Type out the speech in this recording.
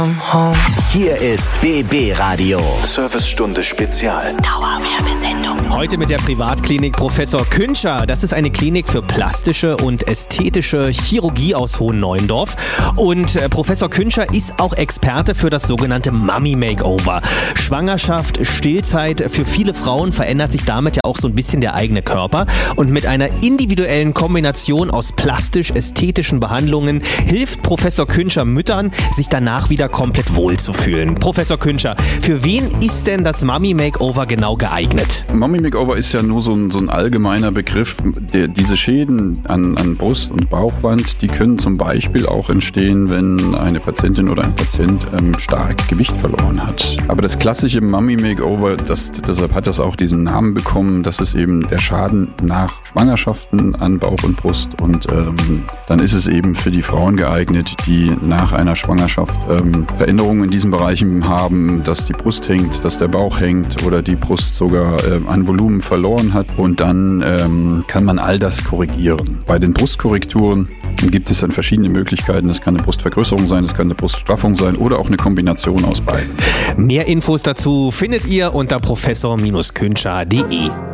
Hier ist BB Radio. Servicestunde Spezial. Dauerwerbesendung. Heute mit der Privatklinik Professor Küntscher. Das ist eine Klinik für plastische und ästhetische Chirurgie aus Hohenneuendorf. Und Professor Küntscher ist auch Experte für das sogenannte Mummy Makeover. Schwangerschaft, Stillzeit, für viele Frauen verändert sich damit ja auch so ein bisschen der eigene Körper. Und mit einer individuellen Kombination aus plastisch-ästhetischen Behandlungen hilft Professor Küntscher Müttern, sich danach wieder komplett wohlzufühlen. Professor Küntscher, für wen ist denn das Mummy Makeover genau geeignet? Mummy Makeover ist ja nur so ein allgemeiner Begriff. Diese Schäden an Brust- und Bauchwand, die können zum Beispiel auch entstehen, wenn eine Patientin oder ein Patient stark Gewicht verloren hat. Aber das klassische Mummy Makeover, deshalb hat das auch diesen Namen bekommen, das ist eben der Schaden nach Schwangerschaften an Bauch und Brust. Und dann ist es eben für die Frauen geeignet, die nach einer Schwangerschaft Veränderungen in diesen Bereichen haben, dass die Brust hängt, dass der Bauch hängt oder die Brust sogar an Volumen verloren hat. Und dann kann man all das korrigieren. Bei den Brustkorrekturen gibt es dann verschiedene Möglichkeiten. Das kann eine Brustvergrößerung sein, das kann eine Bruststraffung sein oder auch eine Kombination aus beiden. Mehr Infos dazu findet ihr unter professor-küntscher.de.